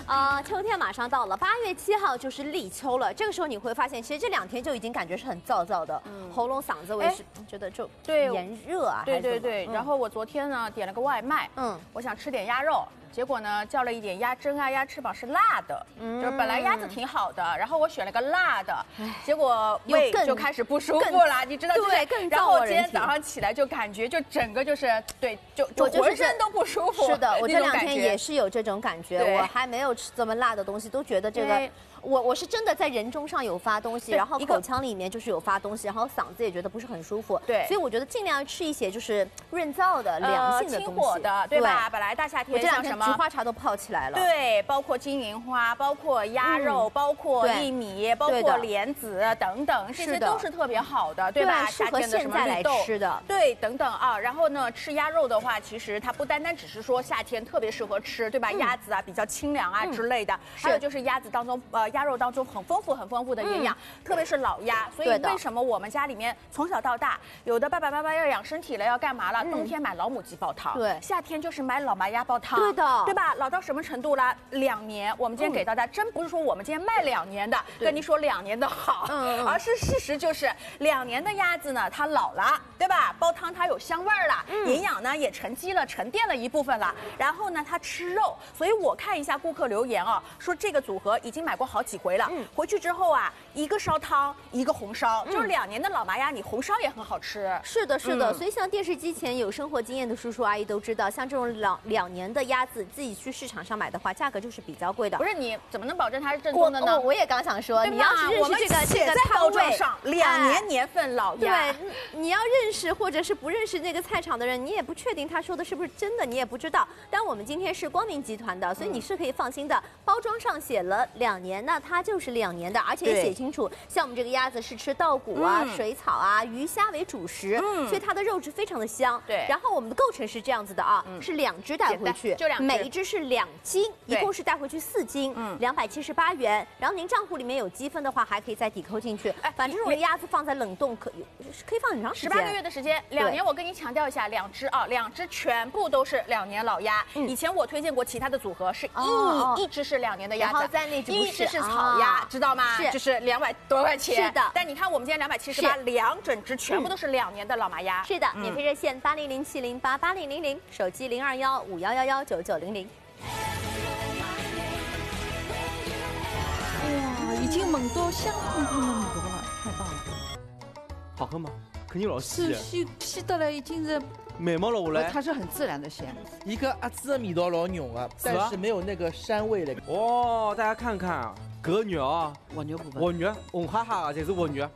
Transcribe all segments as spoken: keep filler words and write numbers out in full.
啊、呃，秋天马上到了，八月七号就是立秋了。这个时候你会发现，其实这两天就已经感觉是很燥燥的，嗯、喉咙嗓子我也是觉得就对炎热啊。 对对对。嗯、然后我昨天呢点了个外卖，嗯，我想吃点鸭肉。 结果呢，叫了一点鸭胗啊、鸭翅膀是辣的，嗯，就是本来鸭子挺好的，然后我选了个辣的，结果胃就开始不舒服了，你知道对，更然后今天早上起来就感觉就整个就是对，就就浑身都不舒服。 是的，我这两天也是有这种感觉，我还没有吃这么辣的东西，都觉得这个。 我我是真的在人中上有发东西，然后口腔里面就是有发东西，然后嗓子也觉得不是很舒服。对，所以我觉得尽量吃一些就是润燥的、凉性的东西， 清火的，对吧？本来大夏天像什么菊花茶都泡起来了。 对，包括金银花，包括鸭肉，包括薏米，包括莲子等等，这些都是特别好的，对吧？ 夏天的什么绿豆，吃的， 对，等等啊。然后呢，吃鸭肉的话，其实它不单单只是说夏天特别适合吃，对吧？鸭子啊比较清凉啊之类的，还有就是鸭子当中呃。 鸭肉当中很丰富、很丰富的营养，嗯、特别是老鸭。所以为什么我们家里面从小到大，有的爸爸妈妈要养身体了，要干嘛了？嗯、冬天买老母鸡煲汤，对；夏天就是买老麻鸭煲汤， 对的， 对吧？老到什么程度了？两年。我们今天给到大家，嗯、真不是说我们今天卖两年的，跟你说两年的好，嗯、而是事实就是两年的鸭子呢，它老了，对吧？煲汤它有香味儿了，嗯、营养呢也沉积了、沉淀了一部分了。然后呢，它吃肉，所以我看一下顾客留言啊，说这个组合已经买过好几回了。 嗯、回去之后啊，一个烧汤，一个红烧，嗯、就是两年的老麻鸭，你红烧也很好吃。 是的，是的。嗯、所以像电视机前有生活经验的叔叔阿姨都知道，像这种两两年的鸭子，自己去市场上买的话，价格就是比较贵的。 不是你怎么能保证它是正宗的呢？ 我, 我也刚想说，你要是认识这个这个包装上两年年份老鸭， 对，你要认识或者是不认识那个菜场的人，你也不确定他说的是不是真的，你也不知道。但我们今天是光明集团的，所以你是可以放心的，包装上写了两年，那它就是两年的，而且也写清楚，像我们这个鸭子是吃稻谷啊、嗯、水草啊、鱼虾为主食，嗯、所以它的肉质非常的香。对，然后我们的构成是这样子的啊，嗯、是两只带回去， 就两只， 每一只是两斤，一共是带回去四斤，嗯，两百七十八元。然后您账户里面有积分的话，还可以再抵扣进去。哎，反正这种鸭子放在冷冻可可以放很长时间， 十八个月的时间，两年。我跟你强调一下，两只啊，两只全部都是两年老鸭。嗯、以前我推荐过其他的组合是一、哦、一只是两年的鸭子， 然后在那只一只是草鸭，哦、知道吗？ 是， 就是两百多块钱。 是的。 但你看我们今天两百七十八，两整只全部都是两年的老麻鸭。 是的，免费热线八零零七零八八零零零，手机零二幺五幺幺幺九九零零。 哇，已经闻到香喷喷的味道了，太棒了！ 好喝吗？肯定老细。 是吸吸到了已经是。 美貌了我来， 它是很自然的咸， 一个阿兹的味道老浓啊，但是没有那个膻味的。 哦，大家看看啊，鸽肉啊， 蜗牛部分， 蜗牛，红哈哈啊，这是蜗牛。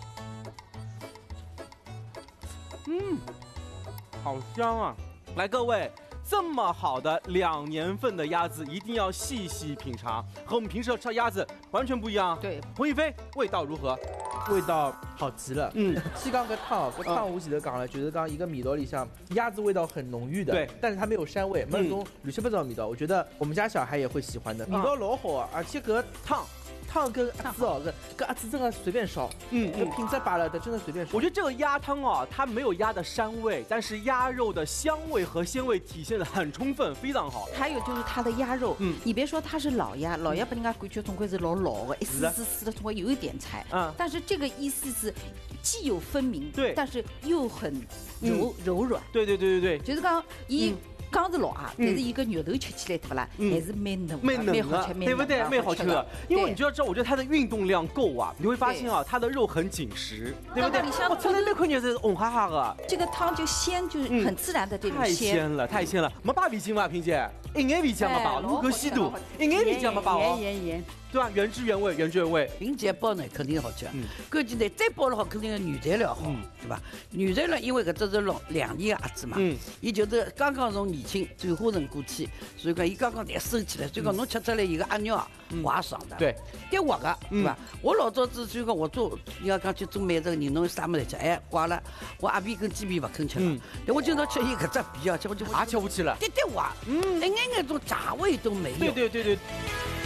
嗯，好香啊！来，各位，这么好的两年份的鸭子，一定要细细品尝，和我们平时吃鸭子完全不一样。 对， 洪一飞，味道如何？ 味道好极了，嗯，西刚个汤，个汤我记得讲了，就是讲一个味道里像鸭子味道很浓郁的，对，但是它没有膻味，没有那种乱七八糟的味道，我觉得我们家小孩也会喜欢的，味道老好啊，而且个汤。汤跟鸭子哦，跟鸭子真的随便烧，嗯，嗯品质罢了的，真的随便烧。 我觉得这个鸭汤啊，它没有鸭的膻味，但是鸭肉的香味和鲜味体现的很充分，非常好。 还有就是它的鸭肉，嗯，你别说它是老鸭，老鸭把人家感觉总归是老老的，一丝丝丝的，总归有一点柴，嗯，但是这个意思是既有分明，对，但是又很柔、嗯、柔软， 对对对对对， 就是讲一。嗯刚是老啊，但是一个肉头吃起来对不啦，还是蛮嫩， 蛮嫩好吃， 对不对？蛮好吃的。因为你就要知道，我觉得它的运动量够啊，你会发现啊，它的肉很紧实，对不对？我从来没看见是红哈哈的。 这个汤就鲜，就是很自然的这种鲜。太鲜了，太鲜了，没把味精嘛，萍姐，一眼味精没把，入口稀度，一眼味精没把哦。 盐盐盐。 对吧？原汁原味，原汁原味。 云节包呢肯定好吃，嗯，关键呢再包的好肯定要原材料好，嗯、对吧？原材料因为搿只是老两年的鸭子嘛，嗯，伊就是刚刚从年轻转化成过去，所以讲伊刚刚才收起来，所以讲侬吃出来一个鸭肉啊，滑爽的，对，带滑的，对吧？我老早子所以讲我做，人家讲去做美食的人，侬啥么来吃？哎，挂了，我鸭皮跟鸡皮不肯吃了，但我今朝吃伊搿只皮啊，吃我就也吃不起了， 带带滑，嗯，一眼眼种炸味都没有。 对对对对。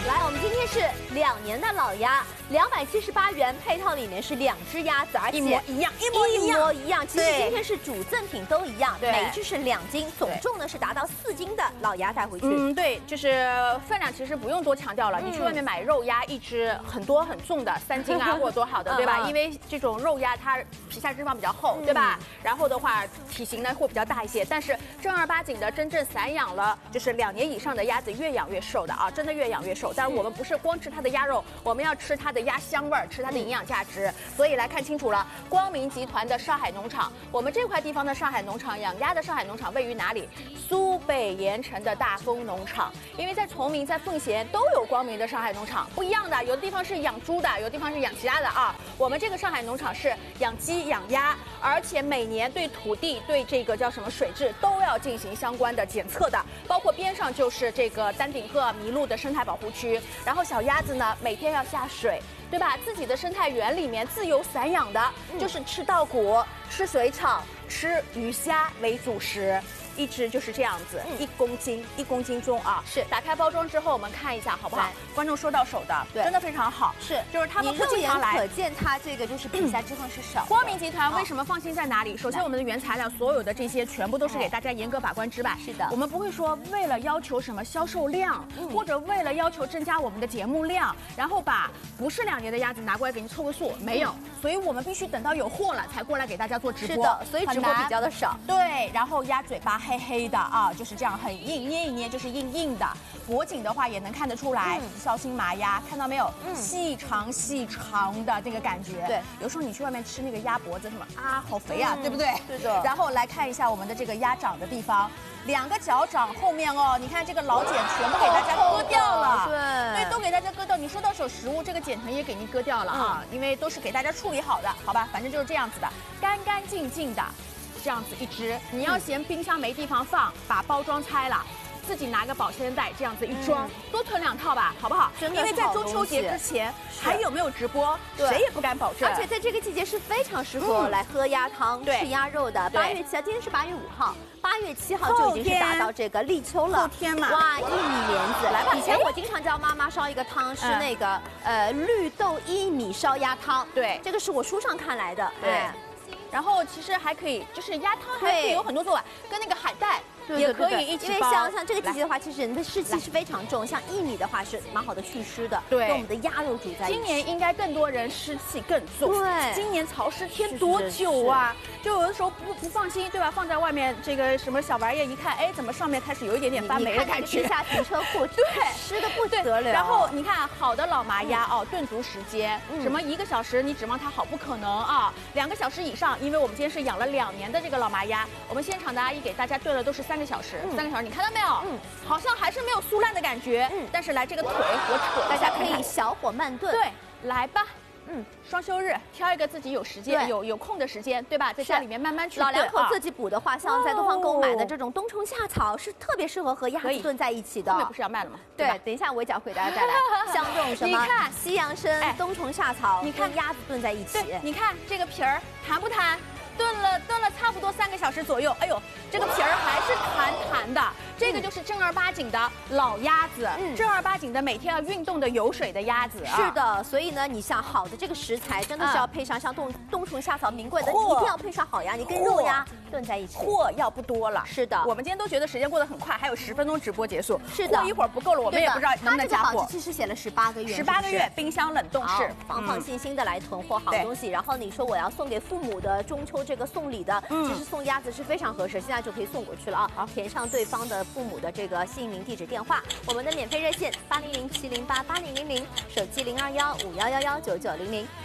来，我们今天是两年的老鸭，两百七十八元，配套里面是两只鸭子，而且一模一样，一模一样， 一模一样。其实今天是主赠品都一样， 对， 每一只是两斤，总重呢是达到四斤的老鸭带回去。 嗯，对，就是分量其实不用多强调了。你去外面买肉鸭，一只很多很重的，三斤啊或者多好的，对吧？因为这种肉鸭它皮下脂肪比较厚，对吧？然后的话体型呢会比较大一些，但是正儿八经的真正散养了，就是两年以上的鸭子越养越瘦的啊，真的越养越瘦。但是我们不是光吃它的鸭肉，我们要吃它的鸭香味儿，吃它的营养价值。所以来看清楚了，光明集团的上海农场，我们这块地方的上海农场养鸭的上海农场位于哪里？苏北盐城的大丰农场。因为在崇明、在奉贤都有光明的上海农场，不一样的，有的地方是养猪的，有的地方是养其他的啊。我们这个上海农场是养鸡、养鸭，而且每年对土地、对这个叫什么水质都要进行相关的检测的，包括边上就是这个丹顶鹤麋鹿的生态保护区。然后小鸭子呢，每天要下水，对吧？自己的生态园里面自由散养的，就是吃稻谷、吃水草、吃鱼虾为主食。一只就是这样子，一公斤，一公斤重啊！是打开包装之后，我们看一下好不好？观众收到手的，对，真的非常好。是，就是他们不经常来， 可见它这个就是皮下脂肪是少。 光明集团为什么放心在哪里？首先，我们的原材料所有的这些全部都是给大家严格把关之外。 是的， 我们不会说为了要求什么销售量，或者为了要求增加我们的节目量，然后把不是两年的鸭子拿过来给你凑个数，没有。所以我们必须等到有货了才过来给大家做直播。 是的，所以直播比较的少。 对，然后鸭嘴巴黑黑的啊，就是这样很硬，捏一捏就是硬硬的。脖颈的话也能看得出来，绍兴麻鸭，看到没有？细长细长的这个感觉。对，有时候你去外面吃那个鸭脖子，什么啊，好肥啊，对不对？ 是的。 然后来看一下我们的这个鸭掌的地方。两个脚掌后面哦，你看这个老茧全部给大家割掉了，对，对，都给大家割掉。你收到手食物，这个茧藤也给您割掉了啊，因为都是给大家处理好的，好吧？反正就是这样子的，干干净净的，这样子一只。你要嫌冰箱没地方放，把包装拆了。自己拿个保鲜袋这样子一装，多囤两套吧，好不好？ 真的， 因为在中秋节之前还有没有直播，谁也不敢保证。 而且在这个季节是非常适合来喝鸭汤、吃鸭肉的。八月七号，今天是八月五号，八月七号就已经是达到这个立秋了。 后天嘛， 哇，薏米莲子，来吧。以前我经常教妈妈烧一个汤，是那个呃绿豆薏米烧鸭汤。 对， 这个是我书上看来的。 对。然后其实还可以，就是鸭汤还可以有很多做法，跟那个海带也可以一起包。 因为像像这个季节的话，其实人的湿气是非常重，像薏米的话是蛮好的祛湿的， 对， 跟我们的鸭肉煮在一起。 今年应该更多人湿气更重， 对， 今年潮湿天多久啊？就有的时候不不放心，对吧？放在外面这个什么小玩意儿，一看，哎，怎么上面开始有一点点发霉的感觉？ 地下停车库， 对， 湿的不得了。 然后你看，好的老麻鸭哦，炖煮时间，什么一个小时，你指望它好不可能啊？两个小时以上，因为我们今天是养了两年的这个老麻鸭，我们现场的阿姨给大家炖了都是三个小时，三个小时，你看到没有？嗯，好像还是没有酥烂的感觉。嗯，但是来这个腿，我扯， 大家可以小火慢炖。 对，来吧。嗯，双休日挑一个自己有时间、有有空的时间，对吧？在家里面慢慢去。 老两口自己补的话，像在东方购买的这种冬虫夏草是特别适合和鸭子炖在一起的。 后面不是要卖了吗？ 对，等一下我一讲回大家再来。像这种什么， 你看西洋参、冬虫夏草， 你看鸭子炖在一起。 你看这个皮儿弹不弹？炖了炖了差不多三个小时左右，哎呦，这个皮儿还是弹弹的。这个就是正儿八经的老鸭子，嗯、正儿八经的每天要运动的有水的鸭子、啊。 是的，所以呢，你像好的这个食材，真的是要配上像冬冬虫夏草名贵的，一定要配上好鸭，你跟肉鸭炖在一起。 货要不多了， 是的。 我们今天都觉得时间过得很快，还有十分钟直播结束。 是的， 货一会儿不够了，我们也不知道能不能加货。 保质期是写了十八个月， 十八个月冰箱冷冻室， 放放心心的来囤货好东西。然后你说我要送给父母的中秋这个送礼的。嗯、其实送鸭子是非常合适，现在就可以送过去了啊！好，填上对方的父母的这个姓名、地址、电话，我们的免费热线八零零七零八八零零零，手机零二幺五幺幺幺九九零零。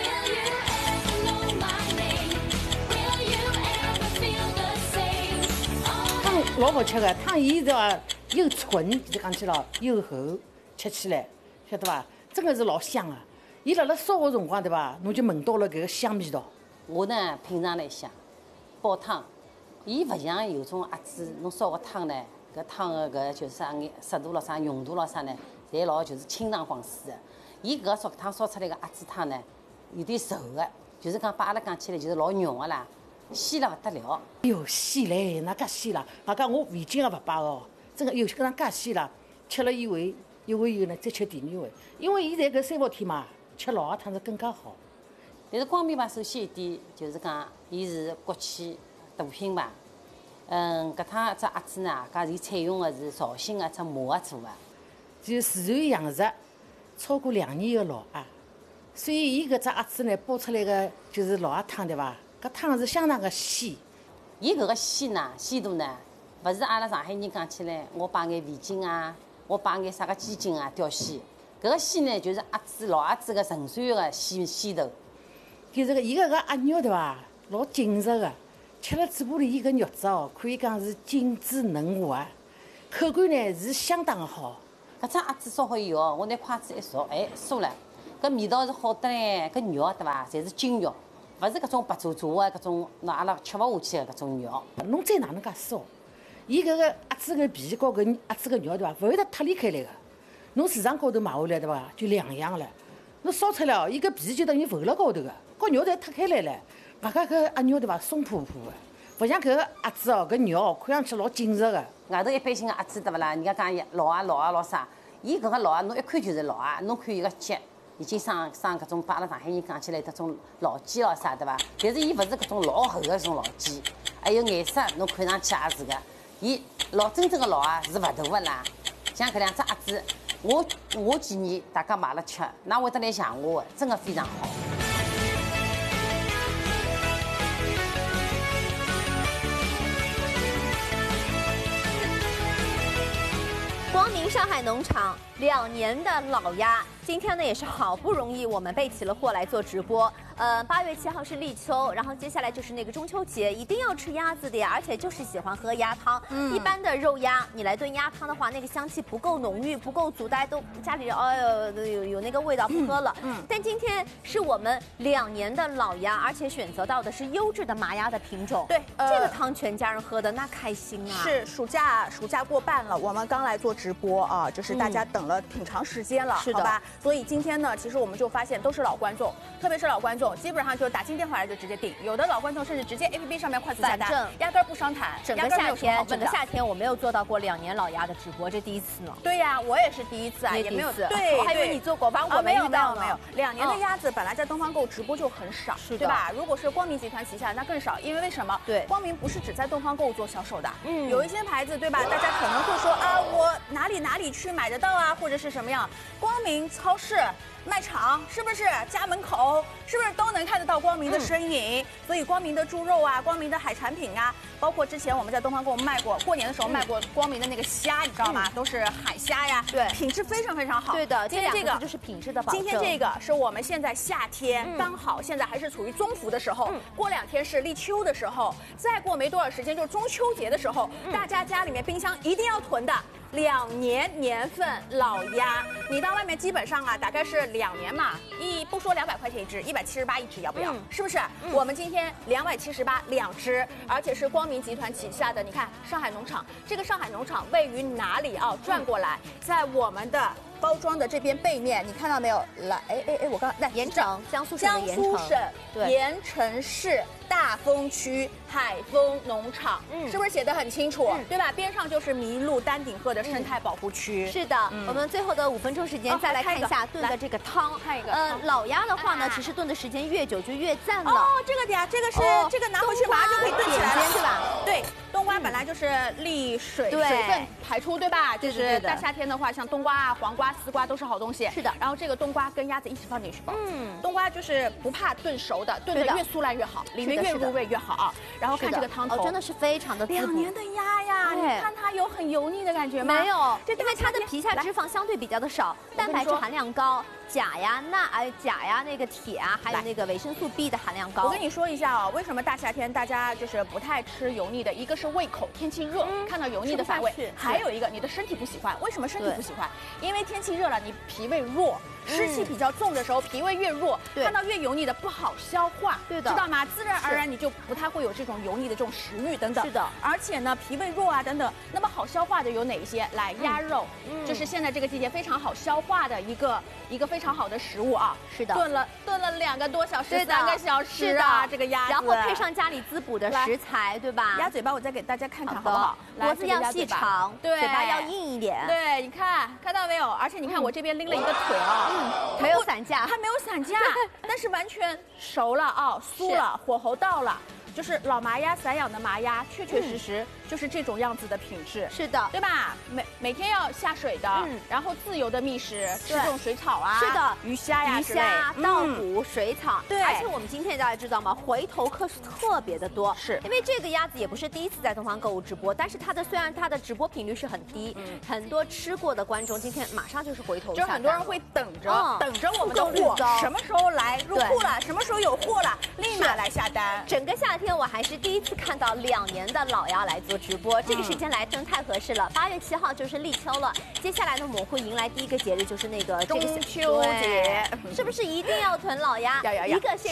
汤老好吃的，汤伊的又纯，就讲起了又厚，吃起来晓得吧？真的是老香啊！伊辣辣烧的辰光对吧？侬就闻到了搿个香味道。 我呢，平常来想，煲汤，伊勿像有种鸭子，侬烧个汤呢，搿汤个搿就是啥眼湿度咯啥、浓度咯啥呢，侪老就是清爽爽水的。伊搿烧汤烧出来个鸭子汤呢，有点稠个，就是讲把阿拉讲起来就是老浓个啦，鲜了勿得了。 哎哟，鲜嘞，哪介鲜啦？外加我味精也勿摆哦，真个，哎哟，搿能介鲜啦，吃了以为一回以后呢再吃第二回，因为现在搿三伏天嘛，吃老鸭汤是更加好。 但是光明牌首先一点就是讲，伊是国企大品牌。嗯，搿趟只鸭子呢，讲伊采用的是绍兴的只麻鸭做的， 就自然养殖超过两年的老鸭，所以伊搿只鸭子呢煲出来的就是老鸭汤对伐？搿汤是相当的鲜。 伊搿个鲜呢，鲜度呢，勿是阿拉上海人讲起来，我摆眼味精啊，我摆眼啥个鸡精啊调鲜。搿个鲜呢，就是鸭子老鸭子个纯粹的鲜鲜度。 就是个伊个个鸭肉对伐？老紧实的。吃了嘴巴里，伊搿肉质哦，可以讲是紧致嫩滑，口感呢是相当的好。 搿只鸭子烧好以后，我拿筷子一戳，哎，酥了，搿味道是好得嘞，搿肉对伐？侪是筋肉，勿是搿种白灼灼的搿种，那阿拉吃勿下去的搿种肉。 侬再哪能介烧，伊搿个鸭子个皮和搿鸭子个肉对伐？勿会得脱离开来个。侬市场高头买回来对伐？就两样了。侬烧出来哦，伊搿皮就等于浮辣高头个，和肉侪脱开来了。外加搿鸭肉对伐，松扑扑的，勿像搿个鸭子哦，搿肉哦看上去老紧实的。 外头一般性个鸭子对勿啦？人家讲老鸭老鸭老啥，伊搿个老鸭侬一看就是老鸭，侬看伊个脚已经生生搿种，把阿拉上海人讲起来搿种老鸡咯啥对伐？但是伊勿是搿种老厚个搿种老鸡，还有颜色侬看上去也是个，伊老真正个老鸭是勿大个啦。像搿两只鸭子，我我建议大家买了吃，哪会得来像我的，真的非常好。 光明上海农场两年的老鸭，今天呢也是好不容易我们备齐了货来做直播。呃，八月七号是立秋，然后接下来就是那个中秋节，一定要吃鸭子的呀，而且就是喜欢喝鸭汤。嗯，一般的肉鸭，你来炖鸭汤的话，那个香气不够浓郁，不够足，大家都家里哎呦有有那个味道不喝了。嗯，但今天是我们两年的老鸭，而且选择到的是优质的麻鸭的品种。 对， 呃、这个汤全家人喝的那开心啊！ 是暑假暑假过半了，我们刚来做直播啊，就是大家等了挺长时间了， 是的， 好吧？所以今天呢，其实我们就发现都是老观众，特别是老观众。基本上就打进电话来就直接订，有的老观众甚至直接 A P P 上面快速下单，压根儿不商谈。 整个夏天，整个夏天我没有做到过两年老鸭的直播，这第一次呢。 对呀，我也是第一次啊，也没有对， 我还以为你做过，反正我没有没有没有。两年的鸭子本来在东方购直播就很少，对吧？如果是光明集团旗下，那更少，因为为什么？ 对， 光明不是只在东方购做销售的，嗯，有一些牌子对吧？大家可能会说啊，我哪里哪里去买得到啊，或者是什么样？光明超市。卖场是不是家门口是不是都能看得到光明的身影？嗯、所以光明的猪肉啊，光明的海产品啊，包括之前我们在东方给我们卖过，过年的时候卖过光明的那个虾，你知道吗？嗯、都是海虾呀， 对， 品质非常非常好。 对的， 今天这个就是品质的保证。 今天这个是我们现在夏天、嗯、刚好现在还是处于中伏的时候，嗯、过两天是立秋的时候，再过没多少时间就是中秋节的时候，嗯、大家家里面冰箱一定要囤的。两年年份老鸭，你到外面基本上啊，大概是两年嘛，一不说两百块钱一只，一百七十八一只，要不要？嗯、是不是？嗯、我们今天两百七十八两只，而且是光明集团旗下的。你看上海农场，这个上海农场位于哪里啊？转过来，在我们的包装的这边背面，你看到没有？来，哎哎哎，我刚来盐城，江苏省江苏省盐城市大丰区海丰农场，嗯，是不是写得很清楚？嗯、对吧？边上就是麋鹿丹顶鹤的生态保护区。 嗯、是的，嗯、我们最后的五分钟时间再来看一下炖的这个汤。 看一个， 呃，老鸭的话呢，其实炖的时间越久就越赞了。 哦，这个呀，这个是、哦、这个拿回去马上就可以炖起来了， 对吧？ 对，冬瓜本来就是沥水水分排出，对吧？就是大夏天的话，像冬瓜啊、黄瓜、丝瓜都是好东西。 是的， 然后这个冬瓜跟鸭子一起放进去包。嗯，冬瓜就是不怕炖熟的，炖的越酥烂越好，里面越入味越好啊。然后看这个汤头， 哦，真的是非常的滋补。 两年的鸭呀，你看它有很油腻的感觉吗？ 没有，因为它的皮下脂肪相对比较的少，蛋白质含量高。钾呀、钠哎钾呀、那个铁啊，还有那个维生素 B 的含量高。 我跟你说一下啊，为什么大夏天大家就是不太吃油腻的？一个是胃口，天气热，嗯、看到油腻的反胃；还有一个你的身体不喜欢。为什么身体不喜欢？因为天气热了，你脾胃弱，湿气比较重的时候，脾胃越弱，看到越油腻的不好消化， 对的， 知道吗？自然而然你就不太会有这种油腻的这种食欲等等。 是的， 而且呢，脾胃弱啊等等，那么好消化的有哪一些？来，鸭肉，嗯、就是现在这个季节非常好消化的一个一个非。 非常好的食物啊。 是的， 炖了炖了两个多小时，三个小时啊，这个鸭子， 然后配上家里滋补的食材，对吧？ 鸭嘴巴我再给大家看看好不好？ 脖子要细长， 对， 嘴巴要硬一点。 对，你看看到没有？而且你看我这边拎了一个腿啊， 嗯，没有散架， 它没有散架，但是完全熟了啊，酥了，火候到了。就是老麻鸭散养的麻鸭，确确实实就是这种样子的品质。 是的， 对吧？每每天要下水的，嗯，然后自由的觅食，吃这种水草啊， 是的， 鱼虾呀、 鱼虾、稻谷、水草。 对， 而且我们今天大家知道吗？回头客是特别的多， 是因为这个鸭子也不是第一次在东方购物直播，但是它的虽然它的直播频率是很低，很多吃过的观众今天马上就是回头， 就很多人会等着等着我们的货什么时候来入库了，什么时候有货了，立马来下单。 整个夏天我还是第一次看到两年的老鸭来做直播，这个时间来正太合适了。八月七号就是立秋了，接下来呢我们会迎来第一个节日，就是那个中秋节， 是不是一定要囤老鸭？ 要要要。 一个